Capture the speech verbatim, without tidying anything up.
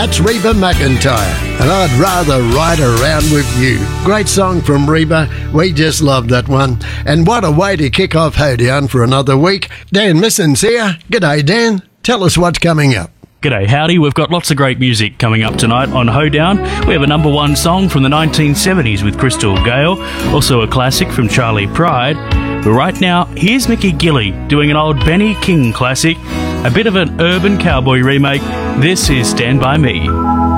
That's Reba McEntire, and I'd rather ride around with you. Great song from Reba. We just love that one. And what a way to kick off Hoedown for another week. Dan Misson's here. G'day, Dan. Tell us what's coming up. G'day, howdy. We've got lots of great music coming up tonight on Hoedown. We have a number one song from the nineteen seventies with Crystal Gale, also a classic from Charlie Pride. But right now, here's Mickey Gilley doing an old Benny King classic, a bit of an urban cowboy remake. This is Stand By Me.